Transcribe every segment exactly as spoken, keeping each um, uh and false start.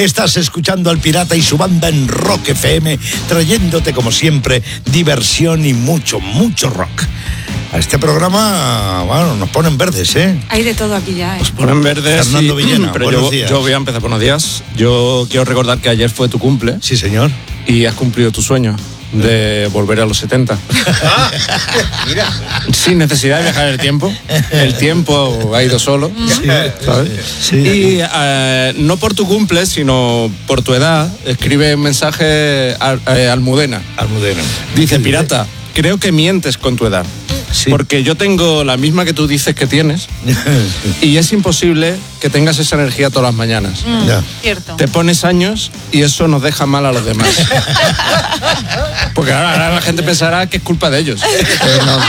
Estás escuchando al Pirata y su banda en Rock F M, trayéndote como siempre diversión y mucho, mucho rock. A este programa, bueno, nos ponen verdes, ¿eh? Hay de todo aquí ya, ¿eh? Nos ponen verdes. Fernando y, Villena, pero buenos yo, días. yo voy a empezar. Buenos días. Yo quiero recordar que ayer fue tu cumple. Sí, señor. Y has cumplido tu sueño de volver a los setenta. Ah, mira. Sin necesidad de viajar el tiempo. El tiempo ha ido solo. Sí, ¿sabes? sí. Y eh, no por tu cumple, sino por tu edad, escribe un mensaje a, a Almudena. Almudena. Dice: Pirata, creo que mientes con tu edad. Sí. Porque yo tengo la misma que tú dices que tienes y es imposible que tengas esa energía todas las mañanas. Mm, Ya. Cierto. Te pones años y eso nos deja mal a los demás. Porque ahora, ahora la gente pensará que es culpa de ellos. Pero no.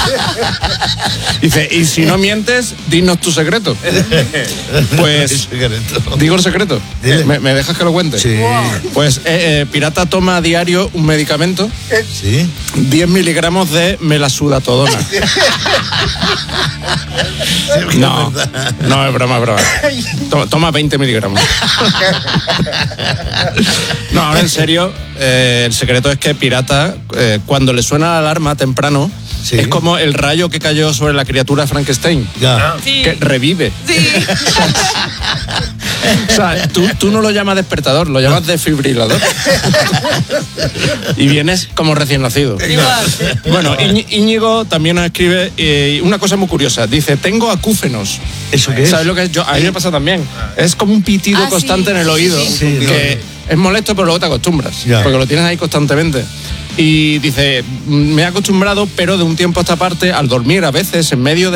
Dice, y si no mientes, dinos tu secreto. Pues, ¿digo el secreto? Dile. ¿Me, me dejas que lo cuente? Sí. Pues eh, eh, Pirata toma a diario un medicamento, Sí. diez miligramos de melasudatodona. No, no, es broma, es broma. Toma, toma veinte miligramos. No, ahora en serio, eh, el secreto es que Pirata, eh, cuando le suena la alarma temprano, Sí. es como el rayo que cayó sobre la criatura Frankenstein, Ya. Sí. que revive. Sí. O sea, tú, tú no lo llamas despertador, lo llamas desfibrilador. Y vienes como recién nacido. Igual. Bueno, Íñ- Íñigo también nos escribe eh, una cosa muy curiosa. Dice, tengo acúfenos. ¿Eso qué es? ¿Sabes lo que es? Yo, a mí me pasa también. Es como un pitido Ah, constante sí, en el oído. sí, sí. Que es molesto, pero luego te acostumbras. Ya. Porque lo tienes ahí constantemente. Y dice, me he acostumbrado, pero de un tiempo a esta parte, al dormir a veces en medio de